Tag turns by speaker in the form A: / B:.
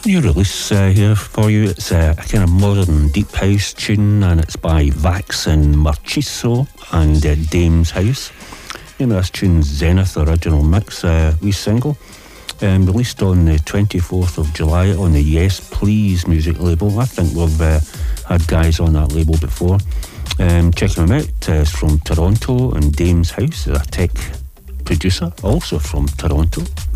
A: new release here for you. It's a kind of modern deep house tune, and it's by Vax and Marchiso and Dame's House. Name of this tune's Zenith Original Mix, wee single. Released on the 24th of July on the Yes Please music label. I think we've had guys on that label before. Check them out. It's from Toronto, and Dame's House is a tech producer, also from Toronto.